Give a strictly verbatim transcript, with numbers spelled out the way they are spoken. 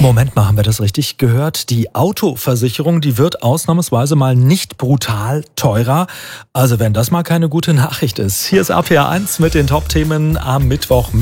Moment mal, haben wir das richtig gehört? Die Autoversicherung, die wird ausnahmsweise mal nicht brutal teurer. Also wenn das mal keine gute Nachricht ist. Hier ist R P R eins mit den Top-Themen am Mittwoch.